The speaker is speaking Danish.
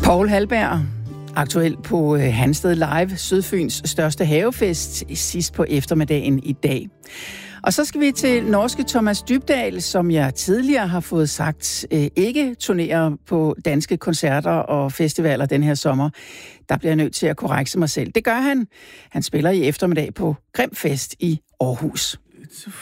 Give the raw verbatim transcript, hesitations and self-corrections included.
Poul Halberg, aktuel på Hansted Live, Sydfyns største havefest, sidst på eftermiddagen i dag. Og så skal vi til norske Thomas Dybdahl, som jeg tidligere har fået sagt ikke turnerer på danske koncerter og festivaler den her sommer. Der bliver jeg nødt til at korrekse mig selv. Det gør han. Han spiller i eftermiddag på Grimfest i Aarhus.